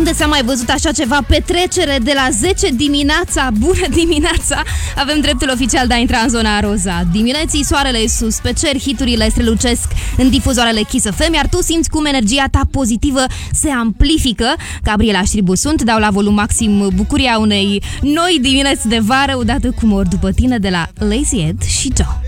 Unde s-a mai văzut așa ceva? Petrecere de la 10 dimineața. Bună dimineața! Avem dreptul oficial de a intra în zona roza. Dimineții soarele e sus pe cer, hiturile strălucesc în difuzoarele Kiss FM, iar tu simți cum energia ta pozitivă se amplifică. Gabriela Ștribu sunt, dau la volum maxim bucuria unei noi dimineți de vară, odată cu Mor după tine de la Lazy Ed și Joe.